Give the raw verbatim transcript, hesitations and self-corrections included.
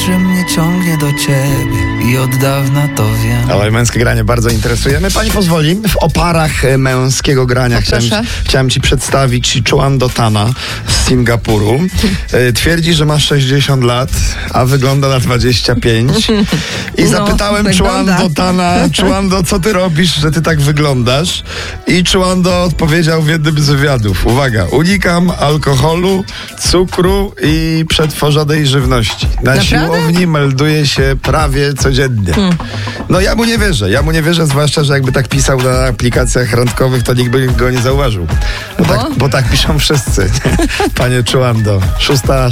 że mnie ciągnie do ciebie i od dawna to wiem. Ale męskie granie bardzo interesujemy. Pani pozwoli, w oparach e, męskiego grania chciałem, chciałem ci przedstawić Chuando Tana z Singapuru. E, twierdzi, że ma sześćdziesiąt lat, a wygląda na dwadzieścia pięć. I No, zapytałem wygląda. Chuando Tana, Chuando, co ty robisz, że ty tak wyglądasz? I Chuando odpowiedział w jednym z wywiadów. Uwaga, unikam alkoholu, cukru i przetworzonej żywności. Na Naprawdę? siłowni melduję się prawie codziennie. Hmm. No ja mu nie wierzę. Ja mu nie wierzę, zwłaszcza, że jakby tak pisał na aplikacjach randkowych, to nikt by go nie zauważył. Bo, Bo? tak, bo tak piszą wszyscy. Panie Chuando. Szósta